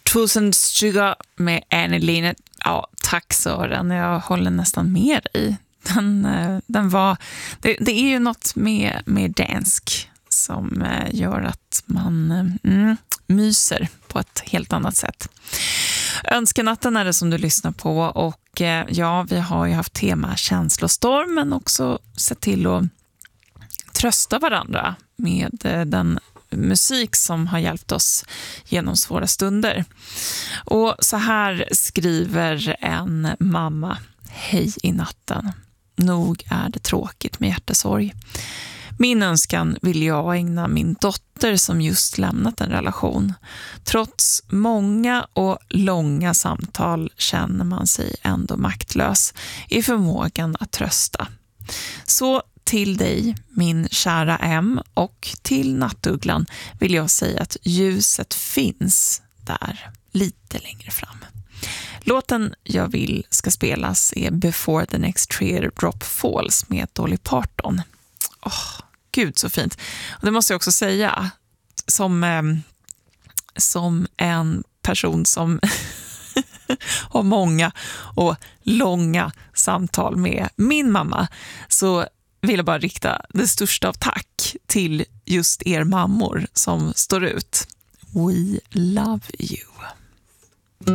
1000 Sugar med Annie Linnet. Ja, tack Sören. Jag håller nästan med dig. Den var... Det är ju något med dansk som gör att man myser på ett helt annat sätt. Önskenatten är det som du lyssnar på, och ja, vi har ju haft tema känslostorm, men också sett till att trösta varandra med den musik som har hjälpt oss genom svåra stunder. Och så här skriver en mamma: hej i natten. Nog är det tråkigt med hjärtesorg. Min önskan vill jag ägna min dotter som just lämnat en relation. Trots många och långa samtal känner man sig ändå maktlös i förmågan att trösta. Så till dig, min kära M, och till nattugglan vill jag säga att ljuset finns där lite längre fram. Låten jag vill ska spelas är Before the Next Teardrop Falls med Dolly Parton. Gud så fint. Och det måste jag också säga som en person som har många och långa samtal med min mamma, så vill jag bara rikta det största av tack till just er mammor som står ut. We love you.